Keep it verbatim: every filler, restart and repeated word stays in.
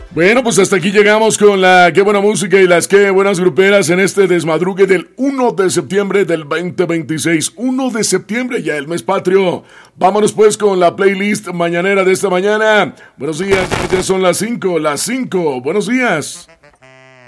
Bueno, pues hasta aquí llegamos con la qué buena música y las qué buenas gruperas en este desmadrugue del uno de septiembre del veinte veintiséis. uno de septiembre, ya el mes patrio. Vámonos pues con la playlist mañanera de esta mañana. Buenos días, ya son las cinco, las cinco. Buenos días.